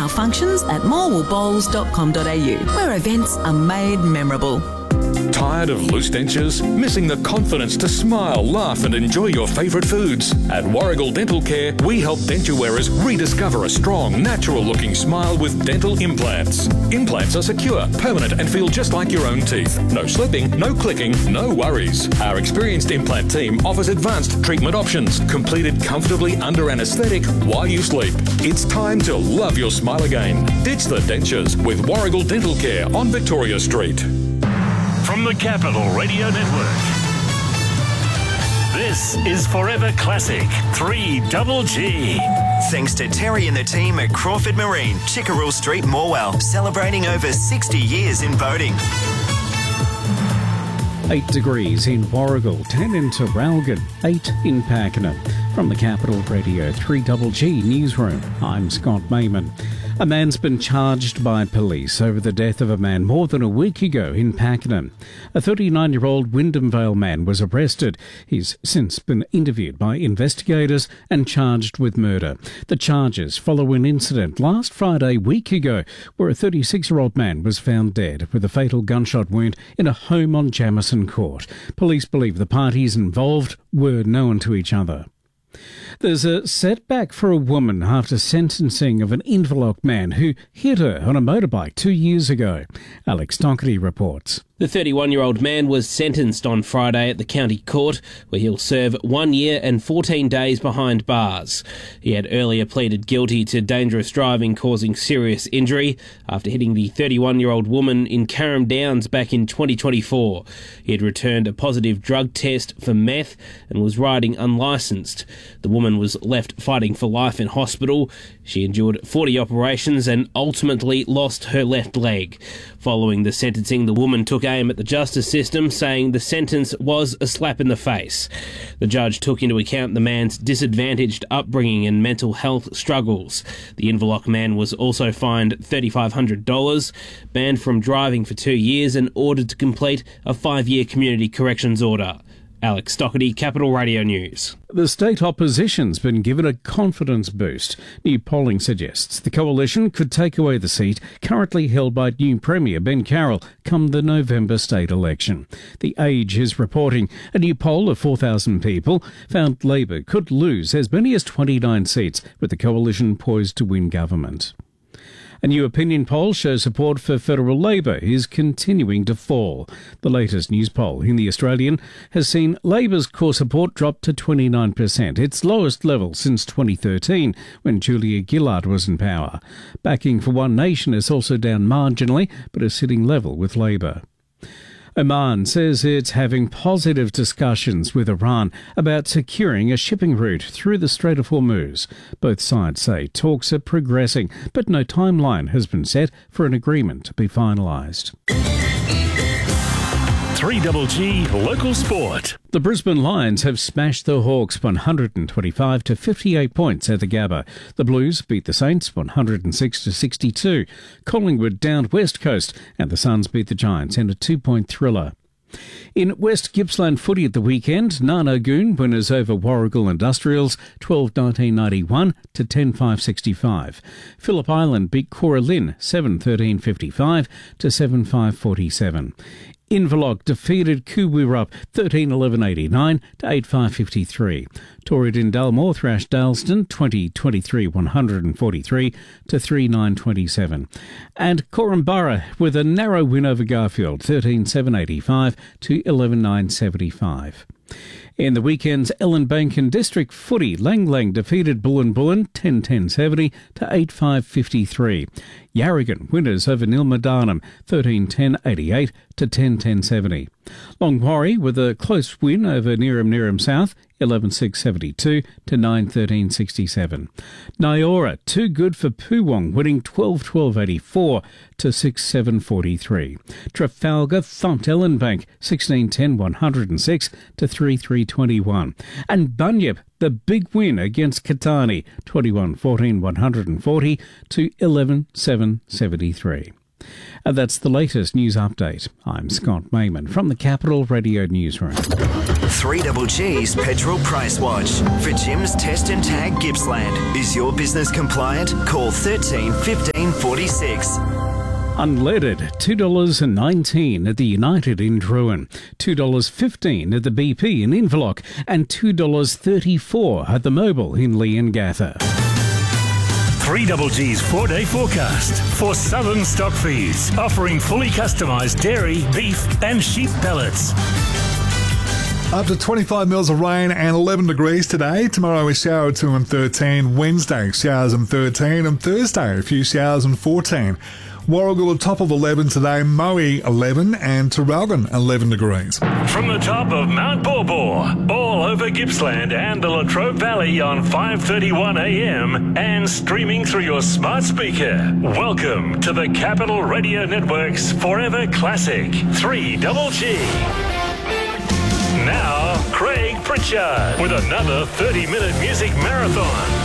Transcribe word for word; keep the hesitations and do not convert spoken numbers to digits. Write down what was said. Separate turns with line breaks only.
our functions at morwell bowls dot com dot a u, where events are made memorable.
Tired of loose dentures? Missing the confidence to smile, laugh and enjoy your favourite foods? At Warrigal Dental Care, we help denture wearers rediscover a strong, natural-looking smile with dental implants. Implants are secure, permanent and feel just like your own teeth. No slipping, no clicking, no worries. Our experienced implant team offers advanced treatment options, completed comfortably under anaesthetic while you sleep. It's time to love your smile again. Ditch the dentures with Warrigal Dental Care on Victoria Street.
From the Capital Radio Network, this is Forever Classic three Double G.
Thanks to Terry and the team at Crawford Marine, Chickerell Street, Morwell, celebrating over sixty years in boating.
eight degrees in Warrigal, ten in Traralgon, eight in Pakenham. From the Capital Radio three Double G newsroom, I'm Scott Mayman. A man's been charged by police over the death of a man more than a week ago in Pakenham. A thirty-nine-year-old Wyndham Vale man was arrested. He's since been interviewed by investigators and charged with murder. The charges follow an incident last Friday week ago where a thirty-six-year-old man was found dead with a fatal gunshot wound in a home on Jamison Court. Police believe the parties involved were known to each other. There's a setback for a woman after sentencing of an Inverloch man who hit her on a motorbike two years ago. Alex Doherty reports.
The thirty-one-year-old man was sentenced on Friday at the county court, where he'll serve one year and fourteen days behind bars. He had earlier pleaded guilty to dangerous driving causing serious injury after hitting the thirty-one-year-old woman in Carrum Downs back in twenty twenty-four. He had returned a positive drug test for meth and was riding unlicensed. The woman was left fighting for life in hospital. She endured forty operations and ultimately lost her left leg. Following the sentencing, the woman took aim at the justice system, saying the sentence was a slap in the face. The judge took into account the man's disadvantaged upbringing and mental health struggles. The Inverloch man was also fined three thousand five hundred dollars, banned from driving for two years and ordered to complete a five-year community corrections order. Alex Doherty, Capital Radio News.
The state opposition's been given a confidence boost. New polling suggests the coalition could take away the seat currently held by new Premier Ben Carroll come the November state election. The Age is reporting a new poll of four thousand people found Labor could lose as many as twenty-nine seats, with the coalition poised to win government. A new opinion poll shows support for federal Labor is continuing to fall. The latest news poll in The Australian has seen Labor's core support drop to twenty-nine percent, its lowest level since twenty thirteen, when Julia Gillard was in power. Backing for One Nation is also down marginally, but is sitting level with Labor. Oman says it's having positive discussions with Iran about securing a shipping route through the Strait of Hormuz. Both sides say talks are progressing, but no timeline has been set for an agreement to be finalised.
three Double G Local Sport.
The Brisbane Lions have smashed the Hawks one hundred twenty-five to fifty-eight points at the Gabba. The Blues beat the Saints one hundred six to sixty-two. Collingwood downed West Coast and the Suns beat the Giants in a two-point thriller. In West Gippsland footy at the weekend, Nanagoon winners over Warrigal Industrials twelve nineteen ninety-one to ten five sixty-five. Phillip Island beat Cora Lynn seven thirteen fifty-five to seven five forty-seven. Inverloch defeated Kuwirup thirteen eleven eighty-nine to eight five fifty-three. Torridon Dalmore thrashed Dalston twenty twenty-three one hundred forty-three to three nine twenty-seven. And Corumburra with a narrow win over Garfield thirteen seven eighty-five to eleven nine seventy-five. In the weekend's Ellenbank and District footy, Lang Lang defeated Bullen Bullen ten ten seventy to eight five fifty-three. Yarragon winners over Nilmadarnum thirteen ten eighty-eight to ten ten seventy. Longwarry with a close win over Neerim Neerim South eleven six seventy-two to nine thirteen sixty-seven. Nyora too good for Poowong winning twelve twelve eighty-four to six seven forty-three. Trafalgar thumped Ellenbank sixteen ten one hundred six to three three twenty-one. And Bunyip the big win against Katani twenty-one fourteen one hundred forty to eleven seven seventy-three. And that's the latest news update. I'm Scott Mayman from the Capital Radio Newsroom.
three Double G's Petrol Price Watch. For Jim's Test and Tag Gippsland. Is your business compliant? Call thirteen fifteen forty-six.
Unleaded, two dollars nineteen at the United in Druin, two dollars fifteen at the B P in Inverloch, and two dollars thirty-four at the Mobil in Leongatha.
three Double G's four-day forecast for Southern Stock Feeds, offering fully customised dairy, beef and sheep pellets.
Up to twenty-five mils of rain and eleven degrees today. Tomorrow a shower or two and thirteen. Wednesday, showers and thirteen. And Thursday, a few showers and fourteen. Warragul, a top of eleven today. Moe, eleven. And Traralgon, eleven degrees.
From the top of Mount Borbor, all over Gippsland and the Latrobe Valley on five thirty-one a m and streaming through your smart speaker. Welcome to the Capital Radio Network's Forever Classic three Double G. Now, Craig Pritchard with another thirty-minute music marathon.